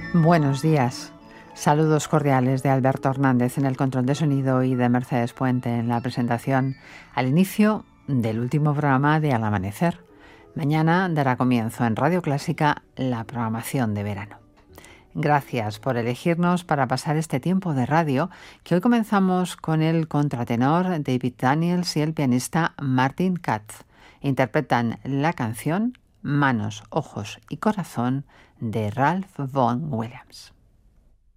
Buenos días. Saludos cordiales de Alberto Hernández en el control de sonido y de Mercedes Puente en la presentación al inicio del último programa de Al Amanecer. Mañana dará comienzo en Radio Clásica la programación de verano. Gracias por elegirnos para pasar este tiempo de radio, que hoy comenzamos con el contratenor David Daniels y el pianista Martin Katz. Interpretan la canción Manos, Ojos y Corazón de Ralph Vaughan Williams.